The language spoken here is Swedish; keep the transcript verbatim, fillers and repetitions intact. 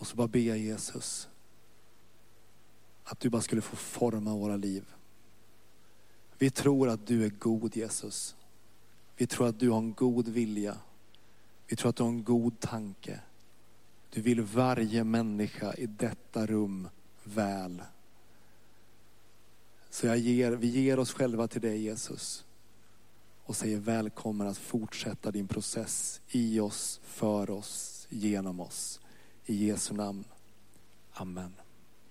Och så bara be Jesus att du bara skulle få forma våra liv. Vi tror att du är god, Jesus. Vi tror att du har en god vilja. Vi tror att du har en god tanke. Du vill varje människa i detta rum väl. Så jag ger, vi ger oss själva till dig, Jesus. Och säger välkommen att fortsätta din process i oss, för oss, genom oss. I Jesu namn. Amen.